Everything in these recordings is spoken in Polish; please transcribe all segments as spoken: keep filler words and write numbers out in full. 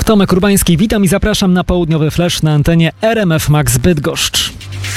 Tomek Urbański, witam i zapraszam na południowy flash na antenie R M F Max Bydgoszcz.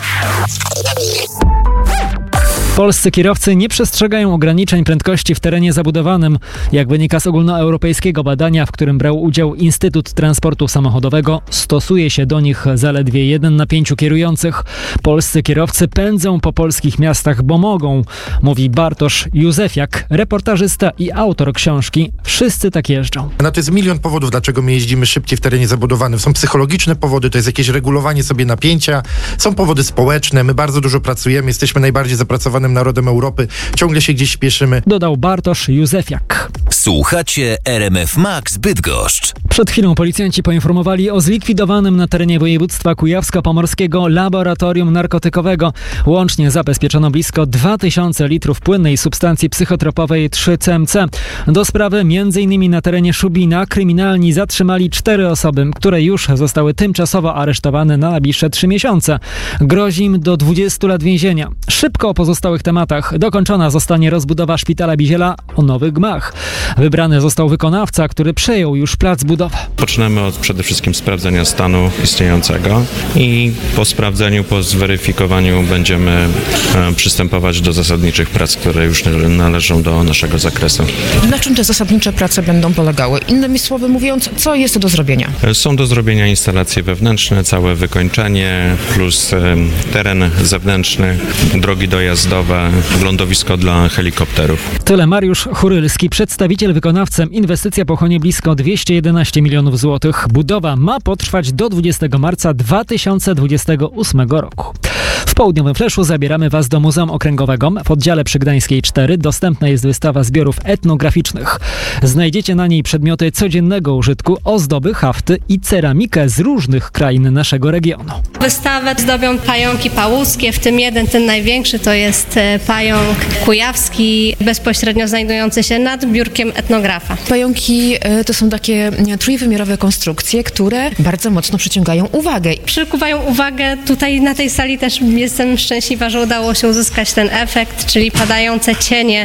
Polscy kierowcy nie przestrzegają ograniczeń prędkości w terenie zabudowanym. Jak wynika z ogólnoeuropejskiego badania, w którym brał udział Instytut Transportu Samochodowego, stosuje się do nich zaledwie jeden na pięciu kierujących. Polscy kierowcy pędzą po polskich miastach, bo mogą, mówi Bartosz Józefiak, reportażysta i autor książki Wszyscy tak jeżdżą. No to jest milion powodów, dlaczego my jeździmy szybciej w terenie zabudowanym. Są psychologiczne powody, to jest jakieś regulowanie sobie napięcia, są powody społeczne, my bardzo dużo pracujemy, jesteśmy najbardziej zapracowanym narodem Europy, ciągle się gdzieś śpieszymy. Dodał Bartosz Józefiak. Słuchacie R M F Max Bydgoszcz. Przed chwilą policjanci poinformowali o zlikwidowanym na terenie województwa kujawsko-pomorskiego laboratorium narkotykowego. Łącznie zabezpieczono blisko dwa tysiące litrów płynnej substancji psychotropowej trzy C M C. Do sprawy m.in. na terenie Szubina kryminalni zatrzymali cztery osoby, które już zostały tymczasowo aresztowane na najbliższe trzy miesiące. Grozi im do dwudziestu lat więzienia. Szybko o pozostałych tematach. Dokończona zostanie rozbudowa szpitala Biziela o nowych gmach. Wybrany został wykonawca, który przejął już plac budowy. Poczynamy od przede wszystkim sprawdzenia stanu istniejącego i po sprawdzeniu, po zweryfikowaniu będziemy e, przystępować do zasadniczych prac, które już należą do naszego zakresu. Na czym te zasadnicze prace będą polegały? Innymi słowy mówiąc, co jest do zrobienia? Są do zrobienia instalacje wewnętrzne, całe wykończenie, plus e, teren zewnętrzny, drogi dojazdowe, lądowisko dla helikopterów. Tyle Mariusz Churylski, przedstawiciel wykonawcy. Inwestycja pochłonie blisko dwieście jedenaście milionów złotych. Budowa ma potrwać do dwudziestego marca dwa tysiące dwudziestego ósmego roku. W południowym fleszu zabieramy Was do Muzeum Okręgowego. W oddziale przy Gdańskiej cztery dostępna jest wystawa zbiorów etnograficznych. Znajdziecie na niej przedmioty codziennego użytku, ozdoby, hafty i ceramikę z różnych krain naszego regionu. Wystawę zdobią pająki pałuskie, w tym jeden, ten największy, to jest pająk kujawski, bezpośrednio znajdujący się nad biurkiem etnografa. Pająki to są takie trójwymiarowe konstrukcje, które bardzo mocno przyciągają uwagę. Przykuwają uwagę. Tutaj na tej sali też jestem szczęśliwa, że udało się uzyskać ten efekt, czyli padające cienie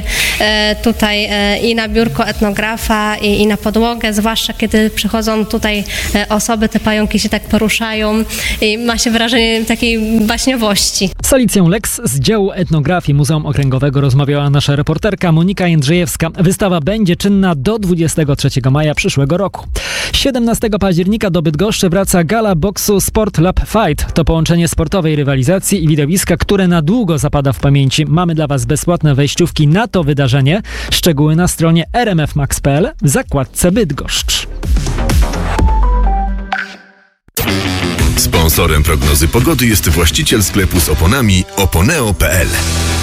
tutaj i na biurko etnografa i, i na podłogę, zwłaszcza kiedy przychodzą tutaj osoby, te pająki się tak poruszają i ma się wrażenie takiej baśniowości. Z Alicją Lex z działu etnografii Muzeum Okręgowego rozmawiała nasza reporterka Monika Jędrzejewska. Wystawa będzie czynna do dwudziestego trzeciego maja przyszłego roku. siedemnastego października do Bydgoszczy wraca gala boksu Sport Lab Fight. To połączenie sportowej rywalizacji i widowiska, które na długo zapada w pamięci. Mamy dla Was bezpłatne wejściówki na to wydarzenie. Szczegóły na stronie r m f max kropka p l w zakładce Bydgoszcz. Sponsorem prognozy pogody jest właściciel sklepu z oponami oponeo kropka p l.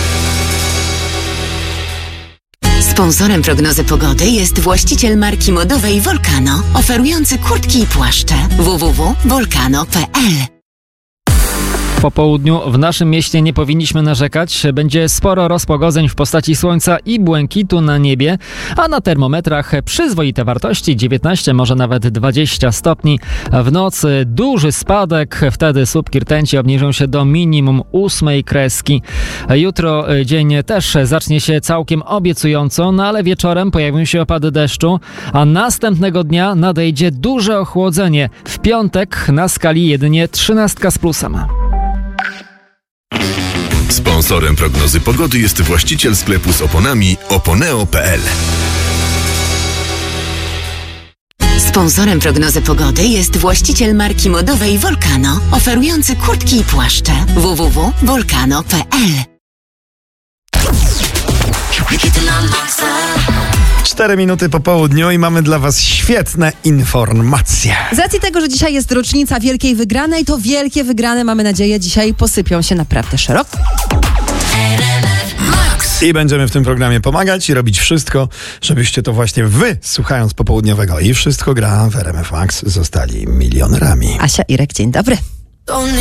Sponsorem prognozy pogody jest właściciel marki modowej Volcano, oferujący kurtki i płaszcze. w w w kropka volcano kropka p l. Po południu w naszym mieście nie powinniśmy narzekać. Będzie sporo rozpogodzeń w postaci słońca i błękitu na niebie, a na termometrach przyzwoite wartości, dziewiętnaście, może nawet dwadzieścia stopni. W nocy duży spadek, wtedy słupki rtęci obniżą się do minimum ósmej kreski. Jutro dzień też zacznie się całkiem obiecująco, no ale wieczorem pojawią się opady deszczu, a następnego dnia nadejdzie duże ochłodzenie. W piątek na skali jedynie trzynastka z plusem. Sponsorem prognozy pogody jest właściciel sklepu z oponami oponeo kropka p l. Sponsorem prognozy pogody jest właściciel marki modowej Volcano, oferujący kurtki i płaszcze. w w w kropka volcano kropka p l. Cztery minuty po południu i mamy dla Was świetne informacje. Z racji tego, że dzisiaj jest rocznica wielkiej wygranej, to wielkie wygrane, mamy nadzieję, dzisiaj posypią się naprawdę szeroko. I będziemy w tym programie pomagać i robić wszystko, żebyście to właśnie Wy, słuchając popołudniowego i Wszystko gra w R M F Max, zostali milionerami. Asia, Irek, dzień dobry.